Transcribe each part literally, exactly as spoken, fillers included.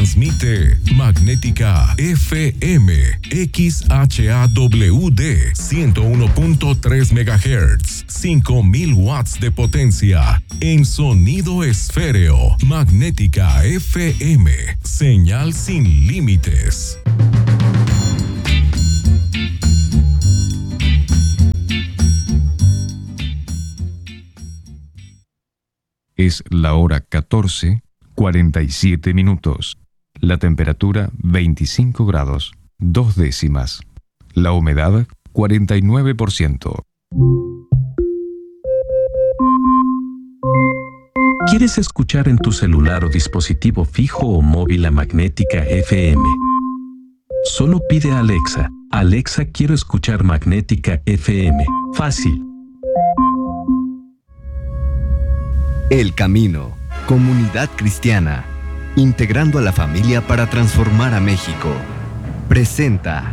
Transmite Magnética F M X H A W D ciento uno punto tres megahertz, cinco mil watts de potencia en sonido esféreo. Magnética F M, señal sin límites. Es la hora catorce, cuarenta y siete minutos. La temperatura veinticinco grados, dos décimas. La humedad cuarenta y nueve por ciento. ¿Quieres escuchar en tu celular o dispositivo fijo o móvil a Magnética F M? Solo pide a Alexa: Alexa, quiero escuchar Magnética F M. Fácil. El Camino, comunidad cristiana, integrando a la familia para transformar a México. Presenta.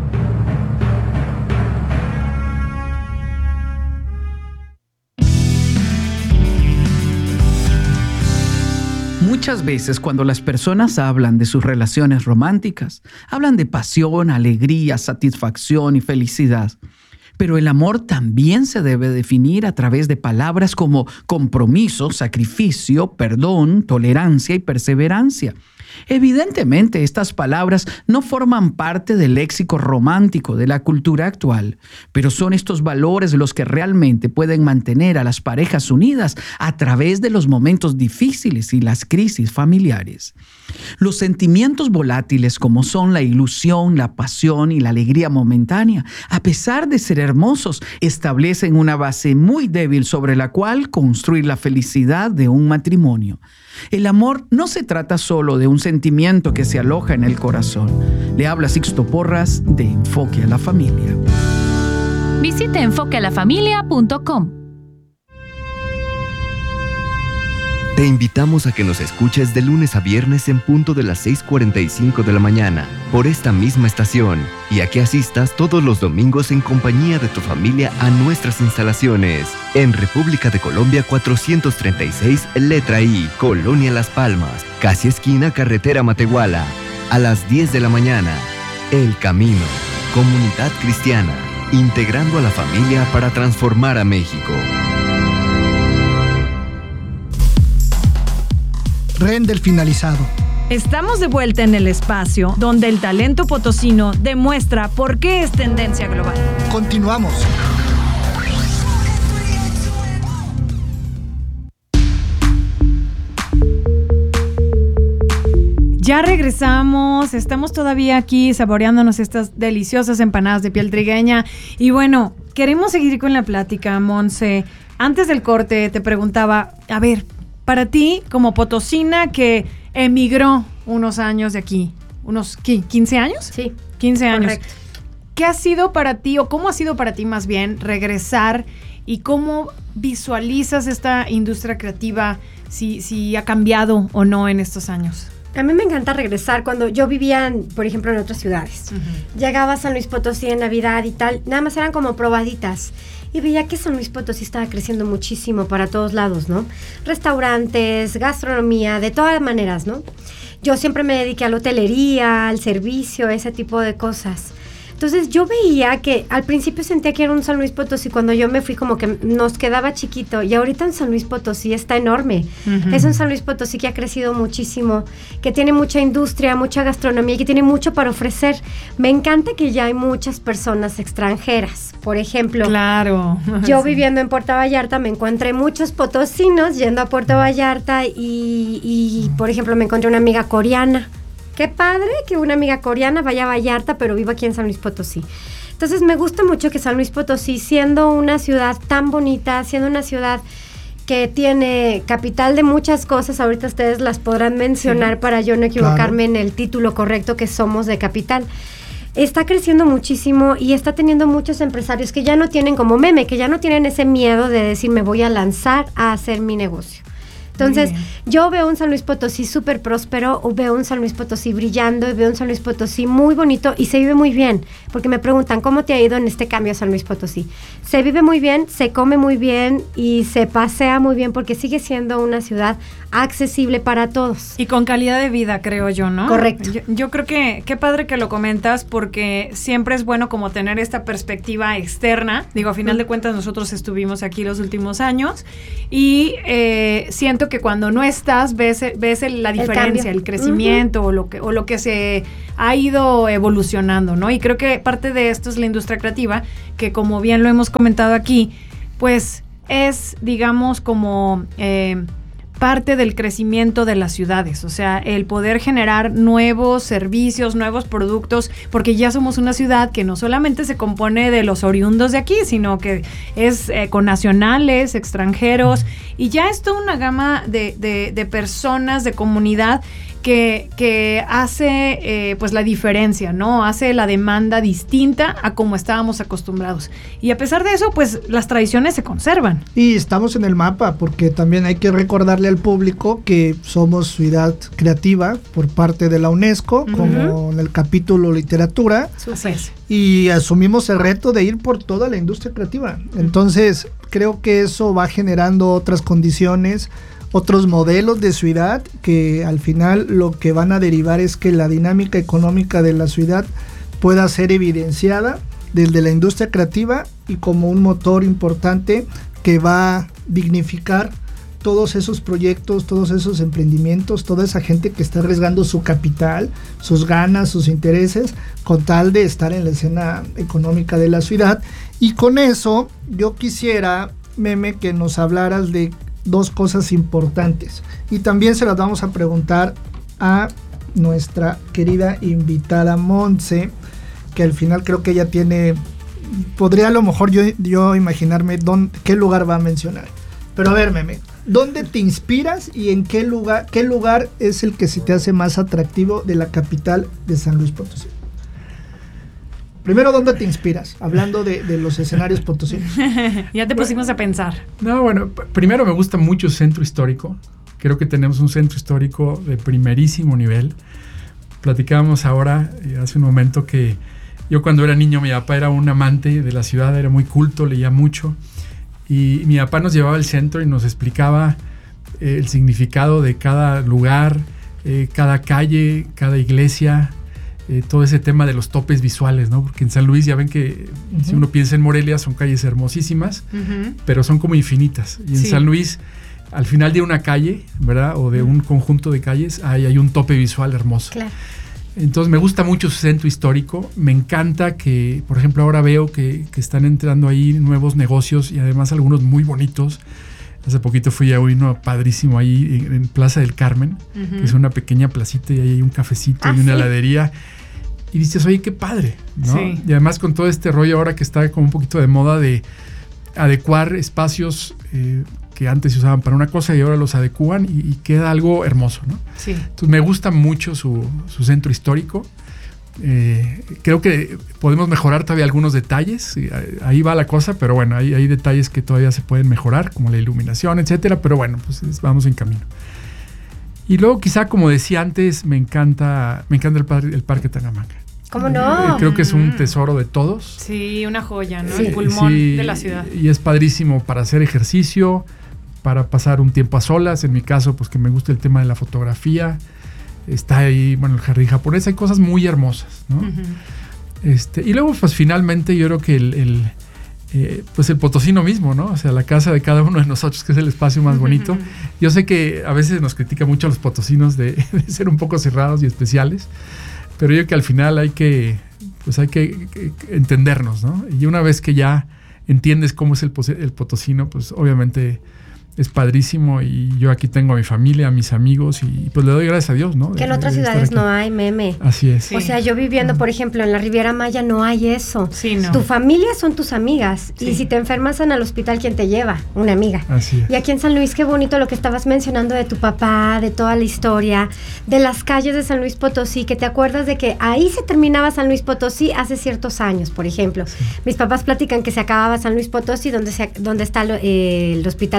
Muchas veces cuando las personas hablan de sus relaciones románticas, hablan de pasión, alegría, satisfacción y felicidad. Pero el amor también se debe definir a través de palabras como compromiso, sacrificio, perdón, tolerancia y perseverancia. Evidentemente, estas palabras no forman parte del léxico romántico de la cultura actual, pero son estos valores los que realmente pueden mantener a las parejas unidas a través de los momentos difíciles y las crisis familiares. Los sentimientos volátiles como son la ilusión, la pasión y la alegría momentánea, a pesar de ser hermosos, establecen una base muy débil sobre la cual construir la felicidad de un matrimonio. El amor no se trata solo de un sentimiento que se aloja en el corazón. Le habla Sixto Porras de Enfoque a la Familia. Visite enfoque a la familia punto com. Te invitamos a que nos escuches de lunes a viernes en punto de las seis cuarenta y cinco de la mañana por esta misma estación y a que asistas todos los domingos en compañía de tu familia a nuestras instalaciones en República de Colombia cuatrocientos treinta y seis, letra I, Colonia Las Palmas, casi esquina Carretera Matehuala, a las diez de la mañana. El Camino, comunidad cristiana, integrando a la familia para transformar a México. Render finalizado. Estamos de vuelta en el espacio donde el talento potosino demuestra por qué es tendencia global. Continuamos. Ya regresamos, estamos todavía aquí saboreándonos estas deliciosas empanadas de piel trigueña y bueno, queremos seguir con la plática, Monse. Antes del corte te preguntaba, a ver, para ti, como potosina que emigró unos años de aquí, unos quince años? Sí. quince años. Correcto. ¿Qué ha sido para ti, o cómo ha sido para ti más bien, regresar y cómo visualizas esta industria creativa, si, si ha cambiado o no en estos años? A mí me encanta regresar cuando yo vivía, por ejemplo, en otras ciudades. Uh-huh. Llegaba a San Luis Potosí en Navidad y tal, nada más eran como probaditas. Y veía que San Luis Potosí estaba creciendo muchísimo para todos lados, ¿no? Restaurantes, gastronomía, de todas maneras, ¿no? Yo siempre me dediqué a la hotelería, al servicio, ese tipo de cosas. Entonces yo veía que al principio sentía que era un San Luis Potosí, cuando yo me fui como que nos quedaba chiquito, y ahorita en San Luis Potosí está enorme. Uh-huh. Es un San Luis Potosí que ha crecido muchísimo, que tiene mucha industria, mucha gastronomía, que tiene mucho para ofrecer. Me encanta que ya hay muchas personas extranjeras. Por ejemplo, claro. yo sí. viviendo en Puerto Vallarta me encontré muchos potosinos yendo a Puerto Vallarta y, y por ejemplo, me encontré una amiga coreana. Qué padre que una amiga coreana vaya a Vallarta, pero viva aquí en San Luis Potosí. Entonces me gusta mucho que San Luis Potosí, siendo una ciudad tan bonita, siendo una ciudad que tiene capital de muchas cosas, ahorita ustedes las podrán mencionar, sí, para yo no equivocarme, claro, en el título correcto que somos de capital. Está creciendo muchísimo y está teniendo muchos empresarios que ya no tienen como meme, que ya no tienen ese miedo de decir me voy a lanzar a hacer mi negocio, Entonces, yo veo un San Luis Potosí súper próspero, o veo un San Luis Potosí brillando, y veo un San Luis Potosí muy bonito y se vive muy bien, porque me preguntan, ¿cómo te ha ido en este cambio a San Luis Potosí? Se vive muy bien, se come muy bien y se pasea muy bien porque sigue siendo una ciudad accesible para todos. Y con calidad de vida, creo yo, ¿no? Correcto. Yo, yo creo que qué padre que lo comentas, porque siempre es bueno como tener esta perspectiva externa. Digo, a final uh-huh. de cuentas nosotros estuvimos aquí los últimos años y eh, siento que cuando no estás ves, ves el, la diferencia, el, el crecimiento uh-huh. o, lo que, o lo que se ha ido evolucionando, ¿no? Y creo que parte de esto es la industria creativa, que como bien lo hemos comentado aquí, pues es, digamos, como... Eh, parte del crecimiento de las ciudades, o sea, el poder generar nuevos servicios, nuevos productos, porque ya somos una ciudad que no solamente se compone de los oriundos de aquí, sino que es eh, con nacionales, extranjeros, y ya es toda una gama de, de, de personas, de comunidad, que, que hace eh, pues la diferencia, ¿no? Hace la demanda distinta a como estábamos acostumbrados. Y a pesar de eso, pues las tradiciones se conservan. Y estamos en el mapa, porque también hay que recordarle al público que somos ciudad creativa por parte de la UNESCO, uh-huh. como en el capítulo literatura. Así es. Y asumimos el reto de ir por toda la industria creativa. Entonces, creo que eso va generando otras condiciones, otros modelos de ciudad que al final lo que van a derivar es que la dinámica económica de la ciudad pueda ser evidenciada desde la industria creativa y como un motor importante que va a dignificar todos esos proyectos, todos esos emprendimientos, toda esa gente que está arriesgando su capital, sus ganas, sus intereses, con tal de estar en la escena económica de la ciudad. Y con eso yo quisiera, Meme, que nos hablaras de dos cosas importantes, y también se las vamos a preguntar a nuestra querida invitada Montse, que al final creo que ella tiene, podría a lo mejor yo, yo imaginarme dónde, qué lugar va a mencionar, pero a ver, Meme, ¿dónde te inspiras y en qué lugar, qué lugar es el que se te hace más atractivo de la capital de San Luis Potosí? Primero, ¿dónde te inspiras? Hablando de, de los escenarios potosinos. Ya te pusimos a pensar. No, bueno, p- primero me gusta mucho el centro histórico. Creo que tenemos un centro histórico de primerísimo nivel. Platicábamos ahora, eh, hace un momento, que yo cuando era niño, mi papá era un amante de la ciudad, era muy culto, leía mucho. Y mi papá nos llevaba al centro y nos explicaba eh, el significado de cada lugar, eh, cada calle, cada iglesia. Eh, todo ese tema de los topes visuales, ¿no? Porque en San Luis ya ven que uh-huh. si uno piensa en Morelia son calles hermosísimas, uh-huh. pero son como infinitas. Y en sí. San Luis, al final de una calle, ¿verdad? O de uh-huh. un conjunto de calles, hay, hay un tope visual hermoso. Claro. Entonces me gusta mucho su centro histórico. Me encanta que, por ejemplo, ahora veo que, que están entrando ahí nuevos negocios y además algunos muy bonitos. Hace poquito fui a uno padrísimo ahí en, en Plaza del Carmen, uh-huh. que es una pequeña placita y ahí hay un cafecito ah, y una sí. heladería. Y dices, oye, qué padre, ¿no? Sí. Y además con todo este rollo ahora que está como un poquito de moda de adecuar espacios eh, que antes se usaban para una cosa y ahora los adecúan y, y queda algo hermoso, ¿no? Sí. Entonces me gusta mucho su, su centro histórico. Eh, creo que podemos mejorar todavía algunos detalles. Ahí va la cosa, pero bueno, hay, hay detalles que todavía se pueden mejorar, como la iluminación, etcétera. Pero bueno, pues vamos en camino. Y luego quizá, como decía antes, me encanta me encanta el, par, el Parque Tangamanga. ¿Cómo no? Eh, creo que es un tesoro de todos. Sí, una joya, ¿no? Sí. El pulmón sí, de la ciudad. Y es padrísimo para hacer ejercicio, para pasar un tiempo a solas. En mi caso, pues que me gusta el tema de la fotografía. Está ahí, bueno, el jardín japonés. Hay cosas muy hermosas, ¿no? Uh-huh. Este, y luego, pues finalmente, yo creo que el... el Eh, pues el potosino mismo, ¿no? O sea, la casa de cada uno de nosotros, que es el espacio más bonito. Uh-huh. Yo sé que a veces nos critica mucho a los potosinos de, de ser un poco cerrados y especiales, pero yo creo que al final hay que, pues hay que, que entendernos, ¿no? Y una vez que ya entiendes cómo es el, el potosino, pues obviamente es padrísimo, y yo aquí tengo a mi familia, a mis amigos, y pues le doy gracias a Dios, ¿no? Que en otras ciudades no hay, Meme. Así es. Sí. O sea, yo viviendo, por ejemplo, en la Riviera Maya no hay eso. Sí, no. Tu familia son tus amigas, sí. Y si te enfermas en el hospital, ¿quién te lleva? Una amiga. Así es. Y aquí en San Luis, qué bonito lo que estabas mencionando de tu papá, de toda la historia, de las calles de San Luis Potosí, que te acuerdas de que ahí se terminaba San Luis Potosí hace ciertos años, por ejemplo. Sí. Mis papás platican que se acababa San Luis Potosí donde, se, donde está lo, eh, el Hospital Central.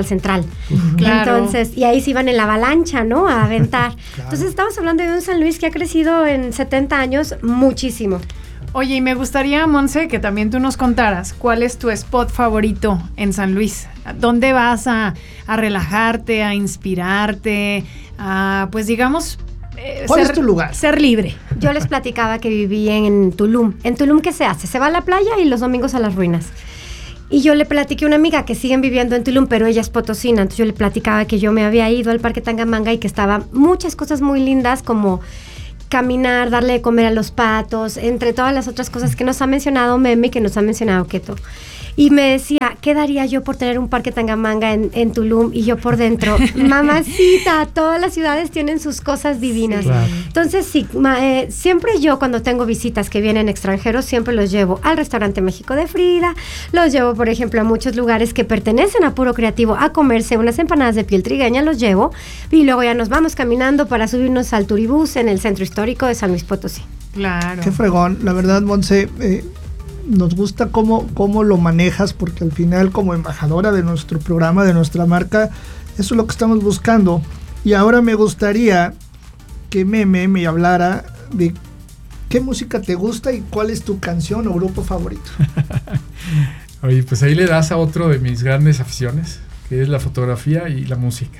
Claro. Entonces, y ahí se iban en la avalancha, ¿no? A aventar. Claro. Entonces, estamos hablando de un San Luis que ha crecido en setenta años muchísimo. Oye, y me gustaría, Monse, que también tú nos contaras cuál es tu spot favorito en San Luis. ¿Dónde vas a, a relajarte, a inspirarte, a, pues digamos... Eh, ¿Cuál ser, es tu lugar? Ser libre. Yo les platicaba que viví en Tulum. ¿En Tulum qué se hace? Se va a la playa y los domingos a las ruinas. Y yo le platiqué a una amiga que siguen viviendo en Tulum, pero ella es potosina. Entonces yo le platicaba que yo me había ido al Parque Tangamanga y que estaba muchas cosas muy lindas como caminar, darle de comer a los patos, entre todas las otras cosas que nos ha mencionado Meme y que nos ha mencionado Keto. Y me decía, ¿qué daría yo por tener un Parque Tangamanga en, en Tulum? Y yo por dentro, mamacita, todas las ciudades tienen sus cosas divinas. Sí, claro. Entonces, sí, ma, eh, siempre yo cuando tengo visitas que vienen extranjeros, siempre los llevo al Restaurante México de Frida, los llevo, por ejemplo, a muchos lugares que pertenecen a Puro Creativo a comerse unas empanadas de piel trigueña, los llevo, y luego ya nos vamos caminando para subirnos al turibús en el Centro Histórico de San Luis Potosí. Claro. Qué fregón, la verdad, Monse, eh, nos gusta cómo, cómo lo manejas, porque al final, como embajadora de nuestro programa, de nuestra marca, eso es lo que estamos buscando. Y ahora me gustaría que Meme me hablara de qué música te gusta y cuál es tu canción o grupo favorito. Oye, pues ahí le das a otro de mis grandes aficiones, que es la fotografía y la música.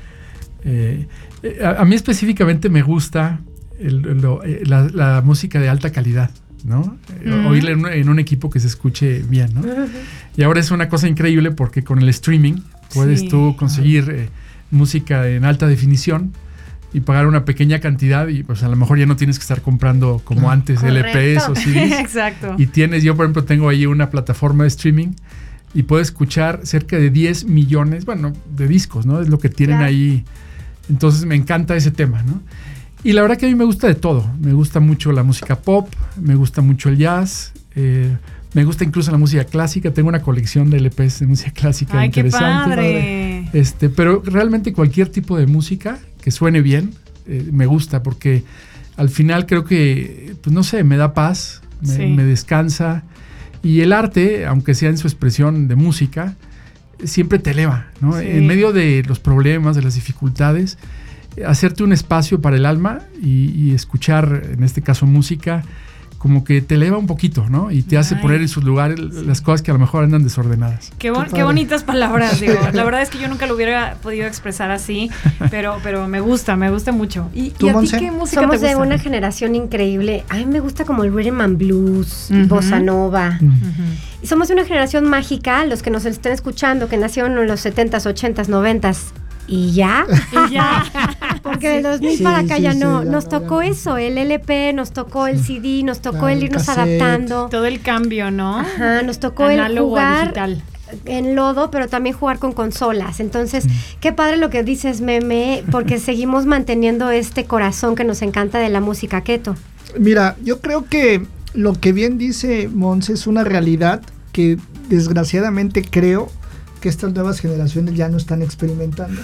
Eh, a, a mí específicamente me gusta el, lo, la, la música de alta calidad, ¿no? Uh-huh. Oírla en un, en un equipo que se escuche bien, ¿no? Uh-huh. Y ahora es una cosa increíble porque con el streaming puedes sí. tú conseguir eh, música en alta definición y pagar una pequeña cantidad y pues a lo mejor ya no tienes que estar comprando como antes Correcto. L Pes o C Ds. Exacto. Y tienes, yo por ejemplo tengo ahí una plataforma de streaming y puedes escuchar cerca de diez millones, bueno, de discos, ¿no? Es lo que tienen claro. ahí. Entonces me encanta ese tema, ¿no? Y la verdad que a mí me gusta de todo. Me gusta mucho la música pop, me gusta mucho el jazz, eh, me gusta incluso la música clásica. Tengo una colección de L Pes de música clásica Ay, interesante. ¡Qué padre! Este, pero realmente cualquier tipo de música que suene bien, eh, me gusta porque al final creo que, pues no sé, me da paz, me, sí. me descansa. Y el arte, aunque sea en su expresión de música, siempre te eleva, ¿no? Sí. En medio de los problemas, de las dificultades, hacerte un espacio para el alma y, y escuchar, en este caso, música, como que te eleva un poquito, ¿no? Y te hace Ay, poner en sus lugares sí. las cosas que a lo mejor andan desordenadas. Qué, bon- qué, qué bonitas palabras, digo. La verdad es que yo nunca lo hubiera podido expresar así, pero, pero me gusta, me gusta mucho. ¿Y, ¿Tú, ¿y a Monse? ti qué música Somos te gusta? de una generación increíble. A mí me gusta como el rhythm and blues, uh-huh. bossa nova. Uh-huh. Y somos de una generación mágica, los que nos estén escuchando, que nacieron en los setentas, ochentas, noventas. Y ya, y ya. Porque del dos mil sí, para acá sí, ya no, sí, nos ya, tocó ya. eso, el L P, nos tocó el C D, nos tocó claro, el irnos cassette. adaptando. Todo el cambio, ¿no? Ajá, nos tocó Análogo el jugar digital. En lodo, pero también jugar con consolas. Entonces, mm. qué padre lo que dices, Meme, porque seguimos manteniendo este corazón que nos encanta de la música keto. Mira, yo creo que lo que bien dice Monse es una realidad que desgraciadamente creo que estas nuevas generaciones ya no están experimentando.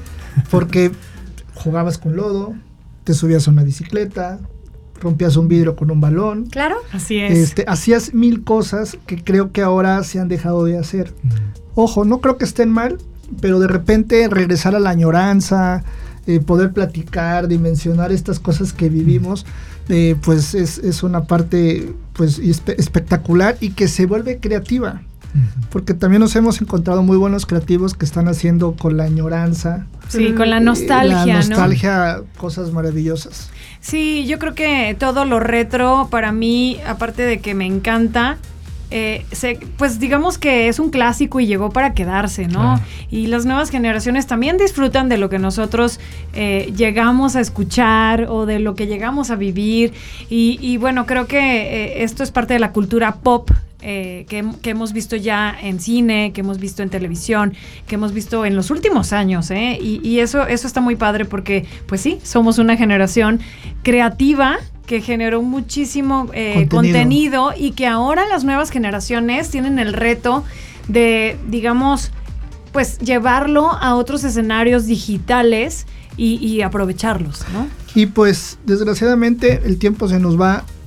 Porque jugabas con lodo, te subías a una bicicleta, rompías un vidrio con un balón. Claro. Así es. Este, hacías mil cosas que creo que ahora se han dejado de hacer. Mm. Ojo, no creo que estén mal, pero de repente regresar a la añoranza, eh, poder platicar, dimensionar estas cosas que vivimos, eh, pues es, es una parte pues espe- espectacular y que se vuelve creativa. Porque también nos hemos encontrado muy buenos creativos que están haciendo con la añoranza. Sí, con la nostalgia, La nostalgia, ¿no? Cosas maravillosas. Sí, yo creo que todo lo retro, para mí, aparte de que me encanta, eh, se, pues digamos que es un clásico y llegó para quedarse, ¿no? Ah. Y las nuevas generaciones también disfrutan de lo que nosotros eh, llegamos a escuchar o de lo que llegamos a vivir. Y, y bueno, creo que eh, esto es parte de la cultura pop. Eh, que, que hemos visto ya en cine, que hemos visto en televisión, que hemos visto en los últimos años, ¿eh? Y, y eso, eso está muy padre porque, pues sí, somos una generación creativa que generó muchísimo eh, contenido. contenido y que ahora las nuevas generaciones tienen el reto de, digamos, pues llevarlo a otros escenarios digitales y, y aprovecharlos, ¿no? Y pues, desgraciadamente, el tiempo se nos va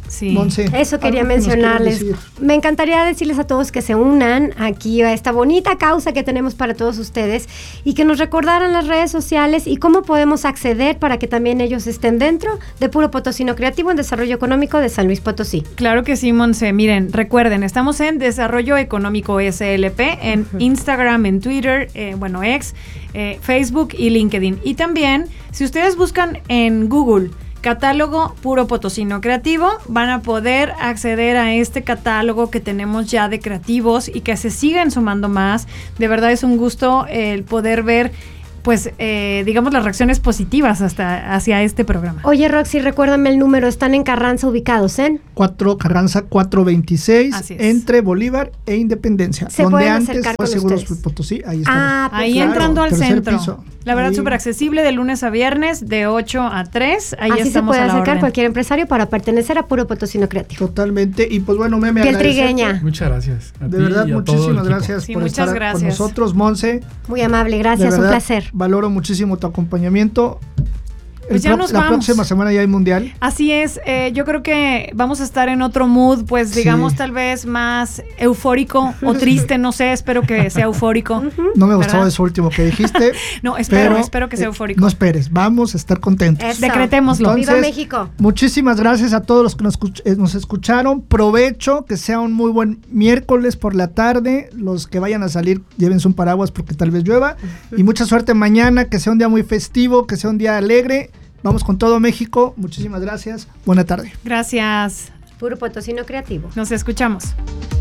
Sí. Monse, Eso quería ¿algo que nos quieras mencionarles. decir? Me encantaría decirles a todos que se unan aquí a esta bonita causa que tenemos para todos ustedes y que nos recordaran las redes sociales y cómo podemos acceder para que también ellos estén dentro de Puro Potosino Creativo en Desarrollo Económico de San Luis Potosí. Claro que sí, Monse. Miren, recuerden, estamos en Desarrollo Económico S L P, en Instagram, en Twitter, eh, bueno, X, eh, Facebook y LinkedIn. Y también, si ustedes buscan en Google Catálogo Puro Potosino Creativo, van a poder acceder a este catálogo que tenemos ya de creativos y que se siguen sumando más. De verdad es un gusto eh, el poder ver, pues, eh, digamos, las reacciones positivas hasta hacia este programa. Oye, Roxy, recuérdame el número. Están en Carranza ubicados, ¿eh? cuatro Carranza cuatrocientos veintiséis, Así es. entre Bolívar e Independencia. Se donde pueden antes acercar fue con Seguros ustedes. Potosí, ahí está. Ah, Ahí Claro, entrando al tercer centro. piso. La verdad, Ahí. súper accesible de lunes a viernes, de ocho a tres. Ahí Así se estamos puede a la acercar orden. cualquier empresario para pertenecer a Puro Potosino Creativo. Totalmente. Y pues bueno, Meme, Piel agradecerte. trigueña. Muchas gracias. A De ti verdad, y a todo el muchísimas equipo. gracias Sí, por muchas estar gracias. con nosotros, Monse. Muy amable, De gracias, un verdad, placer. Valoro muchísimo tu acompañamiento. Pues El ya pro- nos la vamos. próxima semana ya hay mundial. Así es, eh, yo creo que vamos a estar en otro mood, pues Sí. digamos tal vez más eufórico o triste, no sé, espero que sea eufórico. No me gustó ¿Verdad? eso último que dijiste. No, espero, pero, espero que sea eh, eufórico. No esperes, vamos a estar contentos. Eso. Decretémoslo. Entonces, ¡Viva México! Muchísimas gracias a todos los que nos, escuch- eh, nos escucharon. Provecho, que sea un muy buen miércoles por la tarde. Los que vayan a salir, llévense un paraguas porque tal vez llueva. Y mucha suerte mañana, que sea un día muy festivo, que sea un día alegre. Vamos con todo México. Muchísimas gracias. Buena tarde. Gracias. Puro Potosino Creativo. Nos escuchamos.